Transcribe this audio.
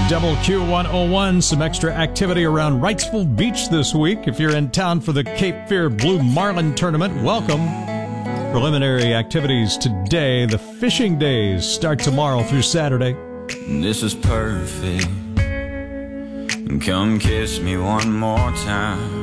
WQ101, some extra activity around Wrightsville Beach this week. If you're in town for the Cape Fear Blue Marlin Tournament, welcome. Preliminary activities today. The fishing days start tomorrow through Saturday. This is perfect. Come kiss me one more time.